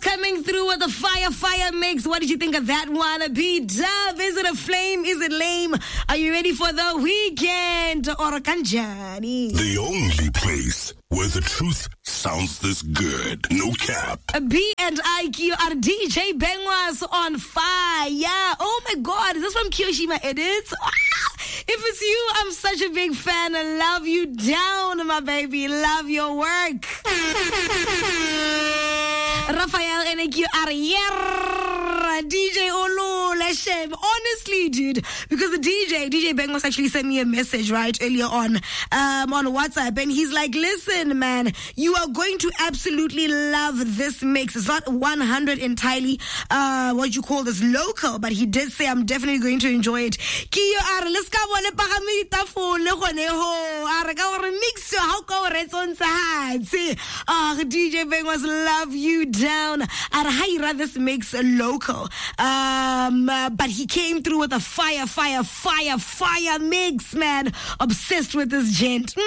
coming through with the fire mix. What did you think of that one? B-Dub, is it a flame? Is it lame? Are you ready for the weekend? Or kanjani? The only place where the truth sounds this good. No cap. B and IQ are DJ Bengwas on fire. Oh my God, is this from Kiyoshima Edits? If it's you, I'm such a big fan. I love you down, my baby. Love your work. Raphael and IQ are here. DJ Olu Leshem. Honestly, dude, because the DJ Bengwas actually sent me a message right earlier on WhatsApp, and he's like, listen, man, you are going to absolutely love this mix. It's not 100 entirely what you call this local, but he did say I'm definitely going to enjoy it. Kiyo are let's go le pagami tafole gone ho are ka re mix how ka re tsontsha see DJ Bengwas love you down. Are haira this mix local, but he came through with a fire mix, man. Obsessed with this gent.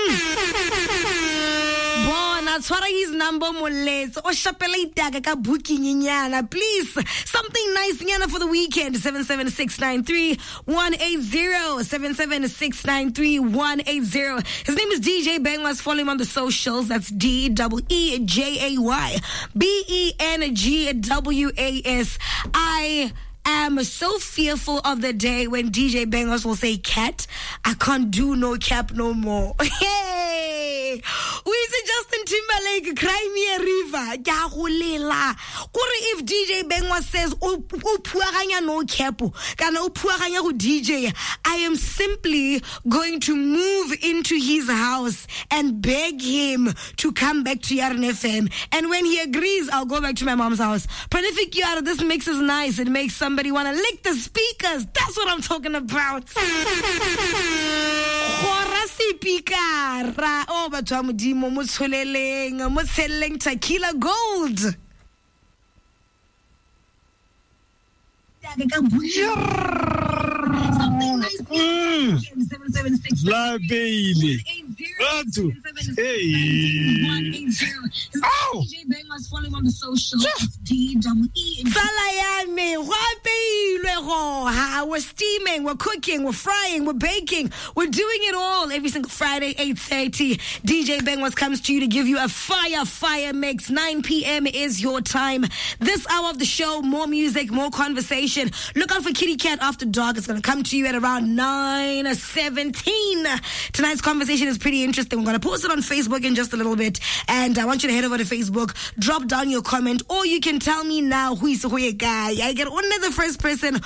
Bona tshwara his number moletso o shapela itaga ka booking nyana, please. Something nice nyana for the weekend. 77693 180 77693 180. His name is DJ Bengwas. Follow him on the socials. That's DEEJAY BENGWAS. I am so fearful of the day when DJ Bengwas will say cat. I can't do no cap no more. Hey, who is it? Justin Timberlake, Cry Me a River. If DJ Bengwas says puaganya no cap, kana puaganya go DJ, I am simply going to move into his house and beg him to come back to Yarn FM. And when he agrees, I'll go back to my mom's house. Prolific Yara, this mix is nice. It makes somebody want to lick the speakers. That's what I'm talking about. Oh, but I'm Tequila Gold. La Bailey. Hey. Ow. Follow him on the socials. We're steaming, we're cooking, we're frying, we're baking, we're doing it all every single Friday, 8:30. DJ Bengwas comes to you to give you a fire mix. 9 p.m. is your time. This hour of the show, more music, more conversation. Look out for Kitty Cat After Dark. It's going to come to you at around 9:17. Tonight's conversation is pretty interesting. We're going to post it on Facebook in just a little bit. And I want you to head over to Facebook, drop down your comment, or you can tell me now who is who guy. I get only the first person.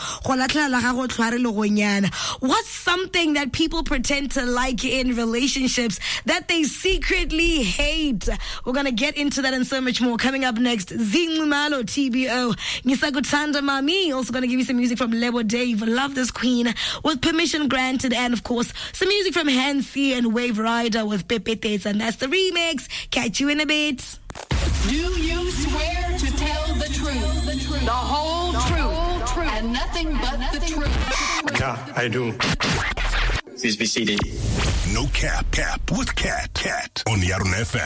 What's something that people pretend to like in relationships that they secretly hate? We're going to get into that and so much more coming up next. Zingumalo TBO. Nisagutanda Mami. Also going to give you some music from Lebo Dave. Love this queen with permission granted. And of course, some music from Hansi and Wave Rider with Pepe Tates. And that's the remix. Catch you in a bit. Do you swear to tell the truth, the whole truth, and nothing but the truth? Yeah, I do. No cap with Cat on Yarn FM.